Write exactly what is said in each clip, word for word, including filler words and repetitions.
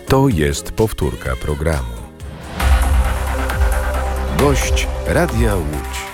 To jest powtórka programu. Gość Radia Łódź.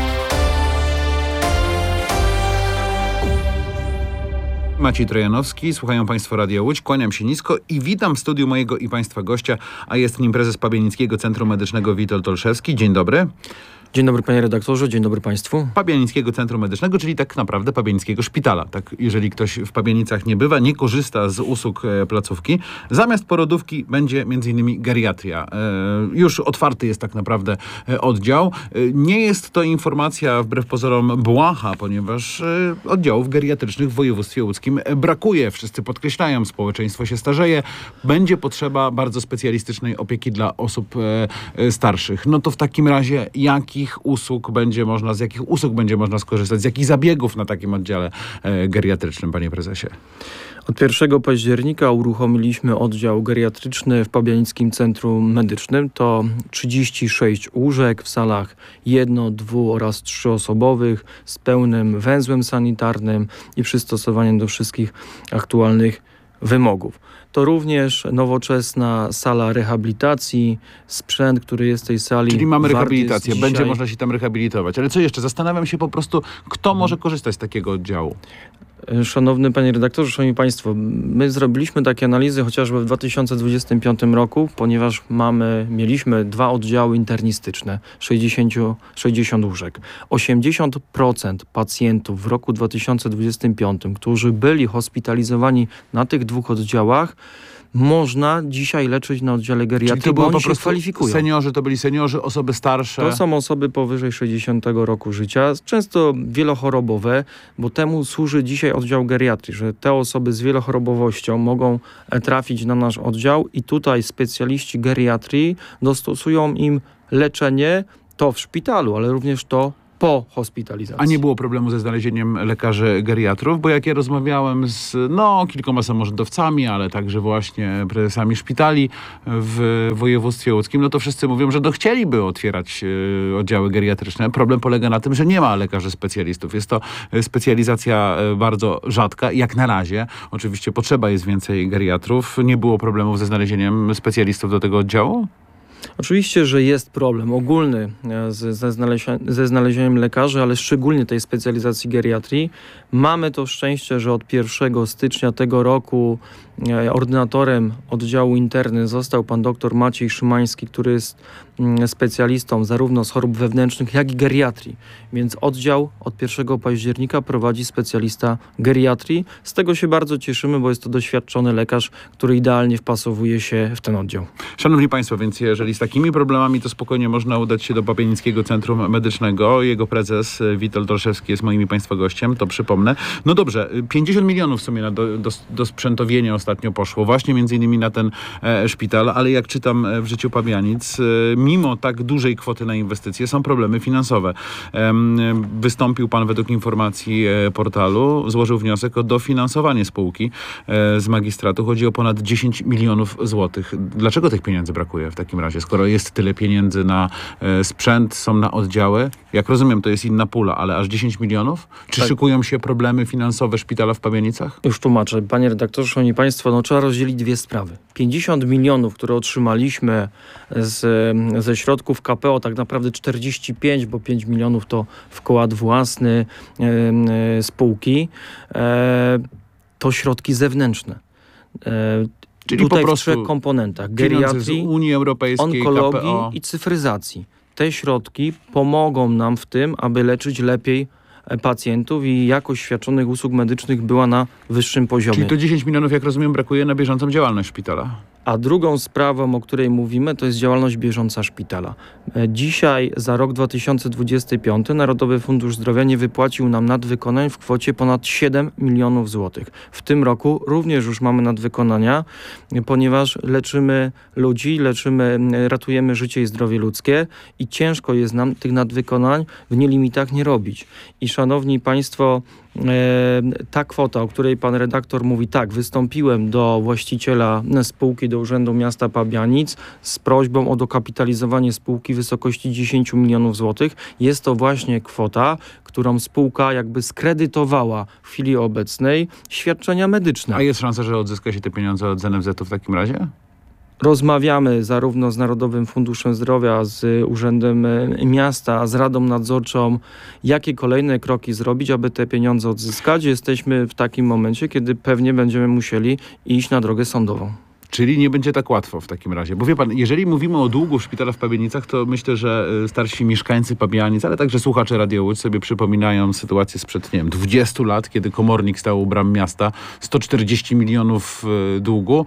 Maciej Trojanowski, słuchają Państwo Radia Łódź, kłaniam się nisko i witam w studiu mojego i Państwa gościa, a jest nim prezes Pabianickiego Centrum Medycznego Witold Olszewski. Dzień dobry. Dzień dobry panie redaktorze, dzień dobry państwu. Pabianickiego Centrum Medycznego, czyli tak naprawdę Pabianickiego Szpitala. Tak, jeżeli ktoś w Pabianicach nie bywa, nie korzysta z usług e, placówki, zamiast porodówki będzie między innymi geriatria. E, już otwarty jest tak naprawdę e, oddział. E, nie jest to informacja wbrew pozorom błaha, ponieważ e, oddziałów geriatrycznych w województwie łódzkim brakuje. Wszyscy podkreślają, społeczeństwo się starzeje. Będzie potrzeba bardzo specjalistycznej opieki dla osób e, e, starszych. No to w takim razie jaki usług będzie można, z jakich usług będzie można skorzystać, z jakich zabiegów na takim oddziale e, geriatrycznym, panie prezesie? Od pierwszego października uruchomiliśmy oddział geriatryczny w Pabianickim Centrum Medycznym. To trzydzieści sześć łóżek w salach jedno-, dwu- oraz trzyosobowych z pełnym węzłem sanitarnym i przystosowaniem do wszystkich aktualnych wymogów. To również nowoczesna sala rehabilitacji, sprzęt, który jest w tej sali. Czyli mamy rehabilitację, dzisiaj... będzie można się tam rehabilitować. Ale co jeszcze? Zastanawiam się po prostu, kto może korzystać z takiego oddziału? Szanowny panie redaktorze, szanowni państwo, my zrobiliśmy takie analizy chociażby w dwa tysiące dwudziestym piątym roku, ponieważ mamy, mieliśmy dwa oddziały internistyczne, sześćdziesiąt, sześćdziesiąt łóżek. osiemdziesiąt procent pacjentów w roku dwa tysiące dwudziestym piątym, którzy byli hospitalizowani na tych dwóch oddziałach, można dzisiaj leczyć na oddziale geriatrii, Czyli to bo oni po się prostu kwalifikują. Seniorzy, to byli seniorzy, osoby starsze. To są osoby powyżej sześćdziesiątego roku życia, często wielochorobowe, bo temu służy dzisiaj oddział geriatrii, że te osoby z wielochorobowością mogą trafić na nasz oddział i tutaj specjaliści geriatrii dostosują im leczenie, to w szpitalu, ale również to po hospitalizacji. A nie było problemu ze znalezieniem lekarzy geriatrów? Bo jak ja rozmawiałem z no, kilkoma samorządowcami, ale także właśnie prezesami szpitali w województwie łódzkim, no to wszyscy mówią, że to chcieliby otwierać e, oddziały geriatryczne. Problem polega na tym, że nie ma lekarzy specjalistów. Jest to specjalizacja e, bardzo rzadka. Jak na razie, oczywiście potrzeba jest więcej geriatrów. Nie było problemów ze znalezieniem specjalistów do tego oddziału? Oczywiście, że jest problem ogólny ze, ze, znalezia, ze znalezieniem lekarzy, ale szczególnie tej specjalizacji geriatrii. Mamy to szczęście, że od pierwszego stycznia tego roku ordynatorem oddziału interny został pan dr Maciej Szymański, który jest specjalistą zarówno z chorób wewnętrznych, jak i geriatrii. Więc oddział od pierwszego października prowadzi specjalista geriatrii. Z tego się bardzo cieszymy, bo jest to doświadczony lekarz, który idealnie wpasowuje się w ten oddział. Szanowni państwo, więc jeżeli z takimi problemami, to spokojnie można udać się do Pabianickiego Centrum Medycznego. Jego prezes Witold Olszewski jest moim i państwa gościem, to przypomnę. No dobrze, pięćdziesiąt milionów w sumie na do, do, do sprzętowienia ostatnio poszło, właśnie między innymi na ten e, szpital, ale jak czytam w życiu Pabianic, e, mimo tak dużej kwoty na inwestycje są problemy finansowe. E, wystąpił pan według informacji e, portalu, złożył wniosek o dofinansowanie spółki e, z magistratu. Chodzi o ponad dziesięć milionów złotych. Dlaczego tych pieniędzy brakuje w takim razie, skoro jest tyle pieniędzy na e, sprzęt, są na oddziały? Jak rozumiem, to jest inna pula, ale aż dziesięć milionów? Czy tak szykują się problemy finansowe szpitala w Pabianicach? Już tłumaczę. Panie redaktorze, szanowni państwo, no trzeba rozdzielić dwie sprawy. pięćdziesiąt milionów, które otrzymaliśmy z, ze środków K P O, tak naprawdę czterdzieści pięć, bo pięć milionów to wkład własny e, e, spółki, e, to środki zewnętrzne. E, Czyli tutaj po prostu w trzech komponentach. Geriatrii, z Unii Europejskiej, onkologii K P O i cyfryzacji. Te środki pomogą nam w tym, aby leczyć lepiej pacjentów i jakość świadczonych usług medycznych była na wyższym poziomie. Czyli to dziesięć milionów, jak rozumiem, brakuje na bieżącą działalność szpitala. A drugą sprawą, o której mówimy, to jest działalność bieżąca szpitala. Dzisiaj za rok dwa tysiące dwudziesty piąty Narodowy Fundusz Zdrowia nie wypłacił nam nadwykonań w kwocie ponad siedem milionów złotych. W tym roku również już mamy nadwykonania, ponieważ leczymy ludzi, leczymy, ratujemy życie i zdrowie ludzkie i ciężko jest nam tych nadwykonań w nielimitach nie robić. I szanowni państwo, ta kwota, o której pan redaktor mówi, tak, wystąpiłem do właściciela spółki, do Urzędu Miasta Pabianic z prośbą o dokapitalizowanie spółki w wysokości dziesięć milionów złotych. Jest to właśnie kwota, którą spółka jakby skredytowała w chwili obecnej świadczenia medyczne. A jest szansa, że odzyska się te pieniądze od Z N F Z-u w takim razie? Rozmawiamy zarówno z Narodowym Funduszem Zdrowia, z Urzędem Miasta, z Radą Nadzorczą, jakie kolejne kroki zrobić, aby te pieniądze odzyskać. Jesteśmy w takim momencie, kiedy pewnie będziemy musieli iść na drogę sądową. Czyli nie będzie tak łatwo w takim razie. Bo wie pan, jeżeli mówimy o długu w szpitala w Pabienicach, to myślę, że starsi mieszkańcy Pabianic, ale także słuchacze Radio Łódź sobie przypominają sytuację sprzed, nie wiem, dwudziestu lat, kiedy komornik stał u bram miasta, sto czterdzieści milionów długu.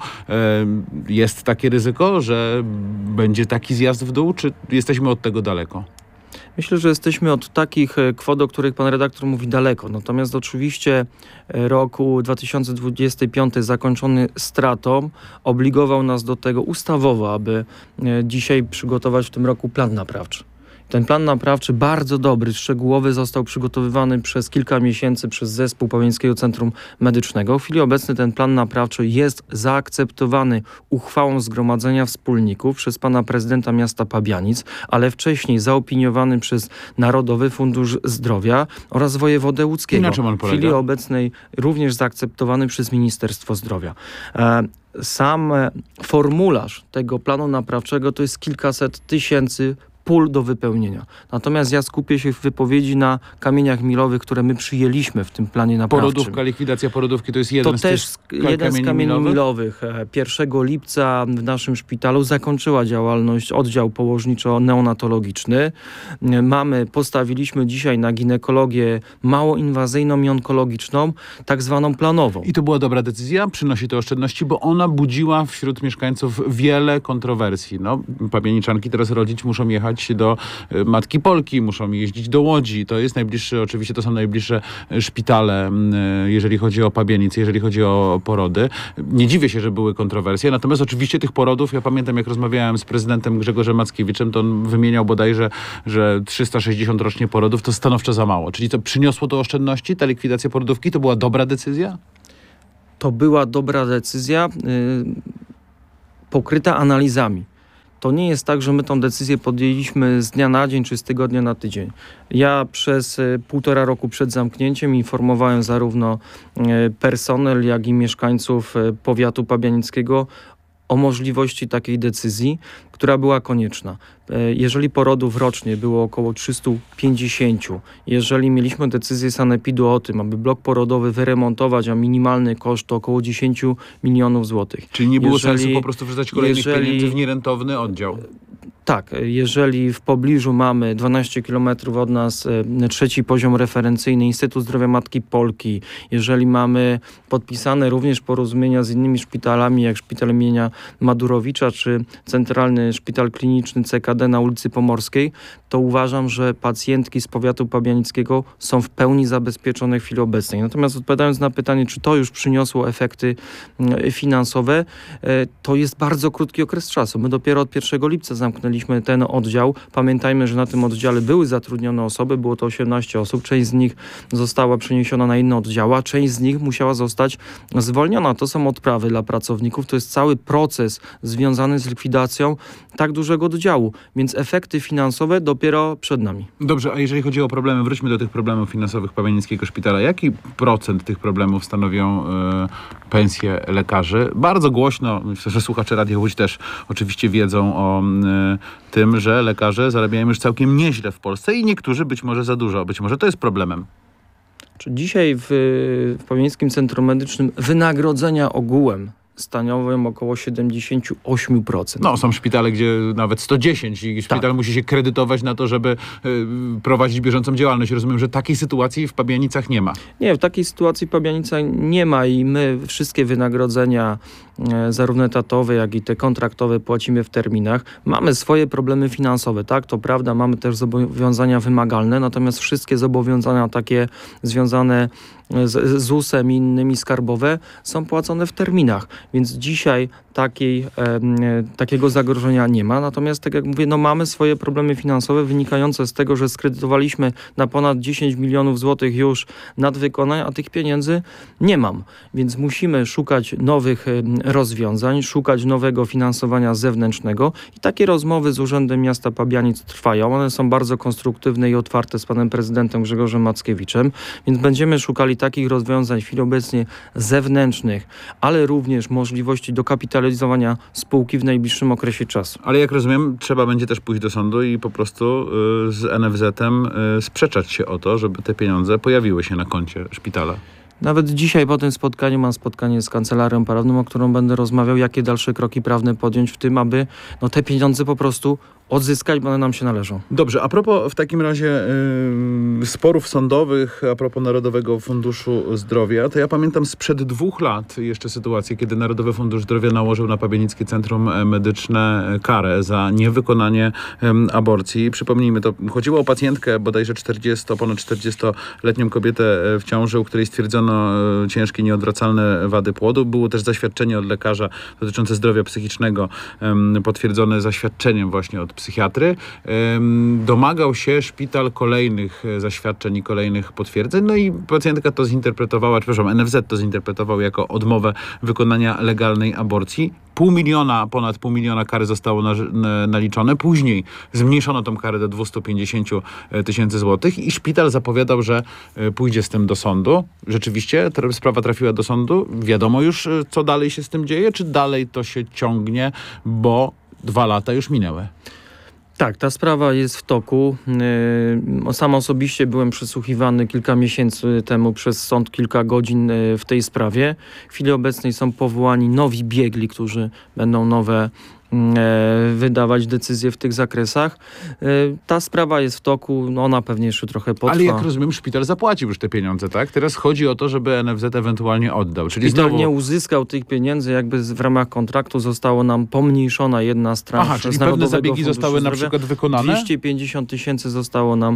Jest takie ryzyko, że będzie taki zjazd w dół, czy jesteśmy od tego daleko? Myślę, że jesteśmy od takich kwot, o których pan redaktor mówi, daleko. Natomiast oczywiście roku dwa tysiące dwudziesty piąty zakończony stratą obligował nas do tego ustawowo, aby dzisiaj przygotować w tym roku plan naprawczy. Ten plan naprawczy, bardzo dobry, szczegółowy, został przygotowywany przez kilka miesięcy przez zespół Pabienickiego Centrum Medycznego. W chwili obecnej ten plan naprawczy jest zaakceptowany uchwałą Zgromadzenia Wspólników przez pana prezydenta miasta Pabianic, ale wcześniej zaopiniowany przez Narodowy Fundusz Zdrowia oraz wojewodę łódzkiego. I na czym on polega? W chwili obecnej również zaakceptowany przez Ministerstwo Zdrowia. E, Sam formularz tego planu naprawczego to jest kilkaset tysięcy pól do wypełnienia. Natomiast ja skupię się w wypowiedzi na kamieniach milowych, które my przyjęliśmy w tym planie naprawczym. Porodówka, likwidacja porodówki to jest jeden to z też tych jeden z kamieni milowych? milowych. pierwszego lipca w naszym szpitalu zakończyła działalność oddział położniczo-neonatologiczny. Mamy, postawiliśmy dzisiaj na ginekologię małoinwazyjną i onkologiczną, tak zwaną planową. I to była dobra decyzja? Przynosi to oszczędności, bo ona budziła wśród mieszkańców wiele kontrowersji. No, pabianiczanki teraz rodzić muszą jechać do Matki Polki, muszą jeździć do Łodzi. To jest najbliższe, oczywiście to są najbliższe szpitale, jeżeli chodzi o Pabianice, jeżeli chodzi o porody. Nie dziwię się, że były kontrowersje, natomiast oczywiście tych porodów, ja pamiętam, jak rozmawiałem z prezydentem Grzegorzem Mackiewiczem, to on wymieniał bodajże, że trzysta sześćdziesiąt rocznie porodów to stanowczo za mało. Czyli to przyniosło to oszczędności, ta likwidacja porodówki? To była dobra decyzja? To była dobra decyzja, yy, pokryta analizami. To nie jest tak, że my tą decyzję podjęliśmy z dnia na dzień, czy z tygodnia na tydzień. Ja przez y, półtora roku przed zamknięciem informowałem zarówno y, personel, jak i mieszkańców y, powiatu pabianickiego o możliwości takiej decyzji, która była konieczna. Jeżeli porodów rocznie było około trzysta pięćdziesiąt, jeżeli mieliśmy decyzję sanepidu o tym, aby blok porodowy wyremontować, a minimalny koszt to około dziesięć milionów złotych. Czyli nie było jeżeli, sensu po prostu wrzucać kolejnych jeżeli, pieniędzy w nierentowny oddział? Tak, jeżeli w pobliżu mamy dwanaście kilometrów od nas e, trzeci poziom referencyjny Instytut Zdrowia Matki Polki, jeżeli mamy podpisane również porozumienia z innymi szpitalami, jak szpital imienia Madurowicza, czy Centralny Szpital Kliniczny C K D na ulicy Pomorskiej, to uważam, że pacjentki z powiatu pabianickiego są w pełni zabezpieczone w chwili obecnej. Natomiast odpowiadając na pytanie, czy to już przyniosło efekty e, finansowe, e, to jest bardzo krótki okres czasu. My dopiero od pierwszego lipca zamknęliśmy ten oddział. Pamiętajmy, że na tym oddziale były zatrudnione osoby, było to osiemnaście osób. Część z nich została przeniesiona na inne oddziały, a część z nich musiała zostać zwolniona. To są odprawy dla pracowników. To jest cały proces związany z likwidacją tak dużego oddziału, więc efekty finansowe dopiero przed nami. Dobrze, a jeżeli chodzi o problemy, wróćmy do tych problemów finansowych Pabianickiego Szpitala. Jaki procent tych problemów stanowią y, pensje lekarzy? Bardzo głośno, myślę, że słuchacze Radia Łódź też oczywiście wiedzą o y, tym, że lekarze zarabiają już całkiem nieźle w Polsce i niektórzy być może za dużo. Być może to jest problemem. Dzisiaj w, w Pabianickim Centrum Medycznym wynagrodzenia ogółem stanowią około siedemdziesiąt osiem procent. No, są szpitale, gdzie nawet sto dziesięć i szpital tak. musi się kredytować na to, żeby y, prowadzić bieżącą działalność. Rozumiem, że takiej sytuacji w Pabianicach nie ma. Nie, w takiej sytuacji w Pabianicach nie ma i my wszystkie wynagrodzenia e, zarówno etatowe, jak i te kontraktowe płacimy w terminach. Mamy swoje problemy finansowe, tak? To prawda, mamy też zobowiązania wymagalne, natomiast wszystkie zobowiązania takie związane z Z U S-em i innymi skarbowe są płacone w terminach, więc dzisiaj takiej, e, takiego zagrożenia nie ma. Natomiast, tak jak mówię, no mamy swoje problemy finansowe wynikające z tego, że skredytowaliśmy na ponad dziesięć milionów złotych już nadwykonań, a tych pieniędzy nie mam. Więc musimy szukać nowych e, rozwiązań, szukać nowego finansowania zewnętrznego i takie rozmowy z Urzędem Miasta Pabianic trwają. One są bardzo konstruktywne i otwarte z panem prezydentem Grzegorzem Mackiewiczem, więc będziemy szukali takich rozwiązań w chwili obecnie zewnętrznych, ale również możliwości dokapitalizowania spółki w najbliższym okresie czasu. Ale jak rozumiem, trzeba będzie też pójść do sądu i po prostu y, z en ef zetem y, sprzeczać się o to, żeby te pieniądze pojawiły się na koncie szpitala. Nawet dzisiaj po tym spotkaniu mam spotkanie z kancelarią prawną, o którą będę rozmawiał, jakie dalsze kroki prawne podjąć w tym, aby no, te pieniądze po prostu odzyskać, bo one nam się należą. Dobrze, a propos w takim razie y, sporów sądowych, a propos Narodowego Funduszu Zdrowia, to ja pamiętam sprzed dwóch lat jeszcze sytuację, kiedy Narodowy Fundusz Zdrowia nałożył na Pabienickie Centrum Medyczne karę za niewykonanie y, aborcji. Przypomnijmy, to chodziło o pacjentkę bodajże czterdziesto, ponad czterdziestoletnią kobietę w ciąży, u której stwierdzono y, ciężkie, nieodwracalne wady płodu. Było też zaświadczenie od lekarza dotyczące zdrowia psychicznego, y, potwierdzone zaświadczeniem właśnie od psychiatry. Domagał się szpital kolejnych zaświadczeń i kolejnych potwierdzeń, no i pacjentka to zinterpretowała, przepraszam, en ef zet to zinterpretował jako odmowę wykonania legalnej aborcji. Pół miliona, ponad pół miliona kary zostało na, na, naliczone. Później zmniejszono tą karę do dwieście pięćdziesiąt tysięcy złotych i szpital zapowiadał, że pójdzie z tym do sądu. Rzeczywiście ta sprawa trafiła do sądu. Wiadomo już, co dalej się z tym dzieje, czy dalej to się ciągnie, bo dwa lata już minęły. Tak, ta sprawa jest w toku. Yy, sam osobiście byłem przesłuchiwany kilka miesięcy temu przez sąd, kilka godzin w tej sprawie. W chwili obecnej są powołani nowi biegli, którzy będą nowe wydawać decyzje w tych zakresach. Ta sprawa jest w toku, no ona pewnie jeszcze trochę potrwa. Ale jak rozumiem, szpital zapłacił już te pieniądze, tak? Teraz chodzi o to, żeby en ef zet ewentualnie oddał. Czyli szpital znowu... nie uzyskał tych pieniędzy, jakby w ramach kontraktu zostało nam pomniejszona jedna z transz. Aha, czyli pewne zabiegi zostały na przykład wykonane? dwieście pięćdziesiąt tysięcy zostało nam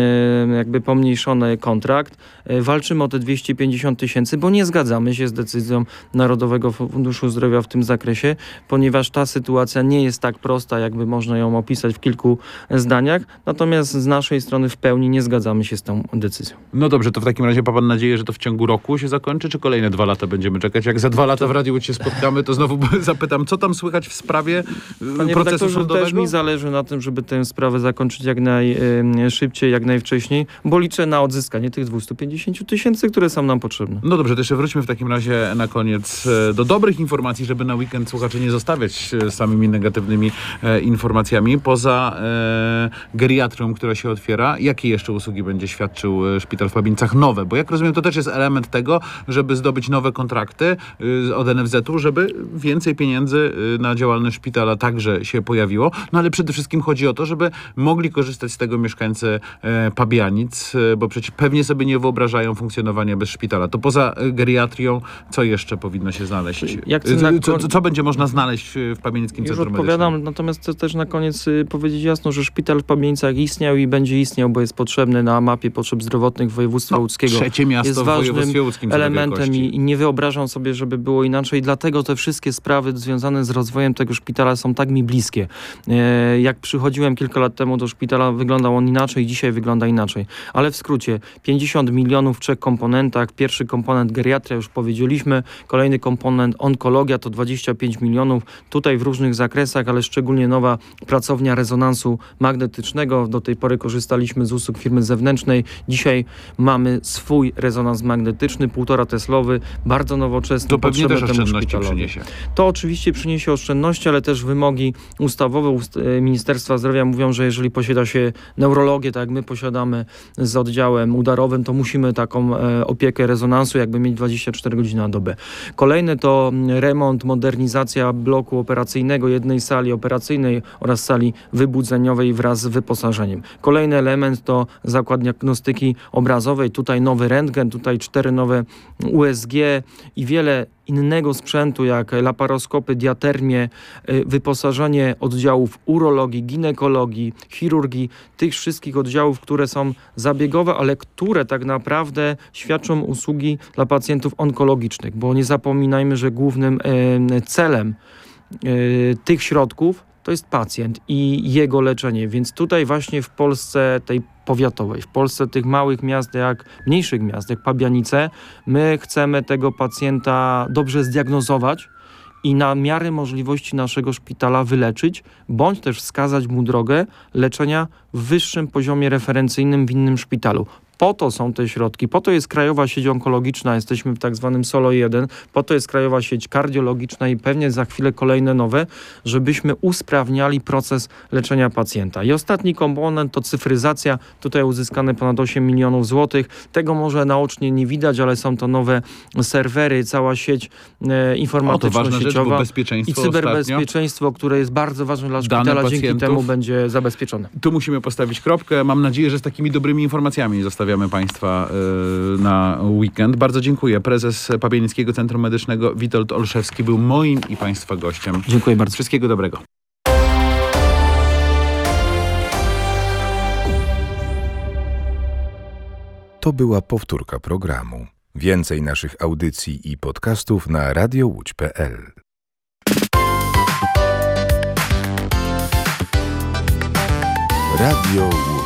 e, jakby pomniejszony kontrakt. E, walczymy o te dwieście pięćdziesiąt tysięcy, bo nie zgadzamy się z decyzją Narodowego Funduszu Zdrowia w tym zakresie, ponieważ ta sytuacja nie jest tak prosta, jakby można ją opisać w kilku zdaniach. Natomiast z naszej strony w pełni nie zgadzamy się z tą decyzją. No dobrze, to w takim razie ma pan nadzieję, że to w ciągu roku się zakończy, czy kolejne dwa lata będziemy czekać? Jak za dwa lata w Radiu Łódź się spotkamy, to znowu zapytam, co tam słychać w sprawie Panie procesu sądowego? Też mi zależy na tym, żeby tę sprawę zakończyć jak najszybciej, jak najwcześniej, bo liczę na odzyskanie tych dwieście pięćdziesiąt tysięcy, które są nam potrzebne. No dobrze, to jeszcze wróćmy w takim razie na koniec do dobrych informacji, żeby na weekend słuchaczy nie zostawiać samymi negatywnymi e, informacjami. Poza e, geriatrią, która się otwiera, jakie jeszcze usługi będzie świadczył e, szpital w Pabienicach? Nowe, bo jak rozumiem, to też jest element tego, żeby zdobyć nowe kontrakty e, od en ef zetu, żeby więcej pieniędzy e, na działalność szpitala także się pojawiło. No ale przede wszystkim chodzi o to, żeby mogli korzystać z tego mieszkańcy e, Pabianic, e, bo przecież pewnie sobie nie wyobrażają funkcjonowania bez szpitala. To poza e, geriatrią, co jeszcze powinno się znaleźć? Jak na... co, co, co będzie można znaleźć w Pabienickim Już Centrum odpowiadam, Medycznym? Natomiast chcę też na koniec y, powiedzieć jasno, że szpital w Pabienicach istniał i będzie istniał, bo jest potrzebny na mapie potrzeb zdrowotnych województwa no, łódzkiego. Trzecie miasto jest w ważnym województwie łódzkim elementem i, i nie wyobrażam sobie, żeby było inaczej. Dlatego te wszystkie sprawy związane z rozwojem tego szpitala są tak mi bliskie. E, jak przychodziłem kilka lat temu do szpitala, wyglądał on inaczej, dzisiaj wygląda inaczej. Ale w skrócie, pięćdziesiąt milionów w trzech komponentach. Pierwszy komponent geriatria, już powiedzieliśmy. Kolejny komponent onkologia to dwadzieścia pięć milionów. Tutaj w różnych zakresach, ale szczególnie nowa pracownia rezonansu magnetycznego. Do tej pory korzystaliśmy z usług firmy zewnętrznej. Dzisiaj mamy swój rezonans magnetyczny, półtora teslowy, bardzo nowoczesny. To pewnie też oszczędności szpitalowi. przyniesie. To oczywiście przyniesie oszczędności, ale też wymogi ustawowe ust- Ministerstwa Zdrowia mówią, że jeżeli posiada się neurologię, tak jak my posiadamy z oddziałem udarowym, to musimy taką e, opiekę rezonansu jakby mieć dwadzieścia cztery godziny na dobę. Kolejny to remont, modernizacja bloku operacyjnego, jednej sali operacyjnej oraz sali wybudzeniowej wraz z wyposażeniem. Kolejny element to zakład diagnostyki obrazowej. Tutaj nowy rentgen, tutaj cztery nowe U S G i wiele innego sprzętu jak laparoskopy, diatermie, wyposażenie oddziałów urologii, ginekologii, chirurgii, tych wszystkich oddziałów, które są zabiegowe, ale które tak naprawdę świadczą usługi dla pacjentów onkologicznych, bo nie zapominajmy, że głównym e, celem e, tych środków to jest pacjent i jego leczenie, więc tutaj właśnie w Polsce tej powiatowej, w Polsce tych małych miast, jak mniejszych miast, jak Pabianice, my chcemy tego pacjenta dobrze zdiagnozować i na miarę możliwości naszego szpitala wyleczyć, bądź też wskazać mu drogę leczenia w wyższym poziomie referencyjnym w innym szpitalu. Po to są te środki, po to jest Krajowa Sieć Onkologiczna, jesteśmy w tak zwanym Solo jeden, po to jest Krajowa Sieć Kardiologiczna i pewnie za chwilę kolejne nowe, żebyśmy usprawniali proces leczenia pacjenta. I ostatni komponent to cyfryzacja, tutaj uzyskane ponad osiem milionów złotych. Tego może naocznie nie widać, ale są to nowe serwery, cała sieć e, informatyczno-sieciowa i cyberbezpieczeństwo, ostatnio, które jest bardzo ważne dla szpitala, dzięki temu będzie zabezpieczone. Tu musimy postawić kropkę. Mam nadzieję, że z takimi dobrymi informacjami zostawiamy Państwa y, na weekend. Bardzo dziękuję. Prezes Pabianickiego Centrum Medycznego Witold Olszewski był moim i Państwa gościem. Dziękuję bardzo. Wszystkiego dobrego. To była powtórka programu. Więcej naszych audycji i podcastów na radiołódź kropka pe el. Radio Łódź.